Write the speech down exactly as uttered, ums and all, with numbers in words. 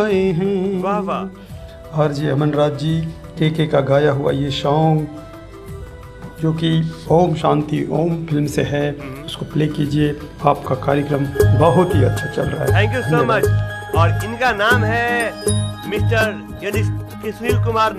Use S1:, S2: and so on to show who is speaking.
S1: हैं।
S2: वाह वाह।
S1: आर जे अमन राज जी के के का गाया हुआ ये सॉन्ग जो कि ओम शांति ओम फिल्म से है, उसको प्ले कीजिए। आपका कार्यक्रम बहुत ही अच्छा चल रहा है।
S2: Thank you so much. और इनका नाम है मिस्टर यानी कि सुनील कुमार